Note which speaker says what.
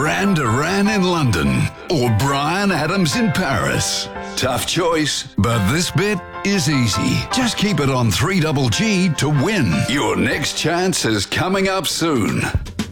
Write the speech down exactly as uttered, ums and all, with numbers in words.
Speaker 1: Duran Duran in London or Bryan Adams in Paris? Tough choice, but this bit is easy. Just keep it on three G G to win. Your next chance is coming up soon.